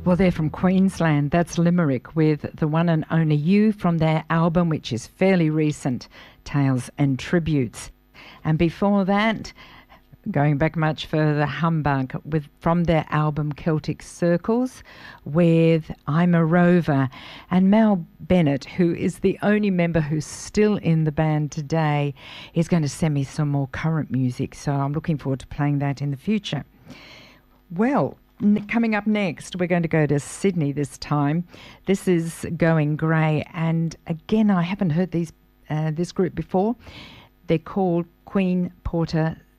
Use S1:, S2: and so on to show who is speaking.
S1: Well, they're from Queensland. That's Limerick with The One and Only You from their album, which is fairly recent, Tales and Tributes. And before that, going back much further, Humbug from their album Celtic Circles with I'm a Rover. And Mel Bennett, who is the only member who's still in the band today, is going to send me some more current music. So I'm looking forward to playing that in the future. Well, coming up next, we're going to go to Sydney this time. This is Going Grey. And again, I haven't heard this group before. They're called Queen Porter